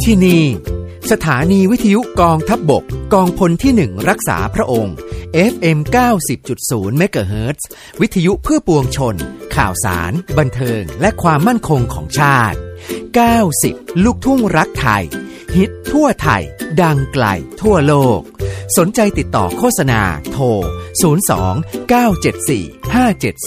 ที่นี่สถานีวิทยุกองทัพบกกองพลที่1รักษาพระองค์ FM 90.0 เมกะเฮิรตซ์วิทยุเพื่อปวงชนข่าวสารบันเทิงและความมั่นคงของชาติ90ลูกทุ่งรักไทยฮิตทั่วไทยดังไกลทั่วโลกสนใจติดต่อโฆษณาโทร02 974 5700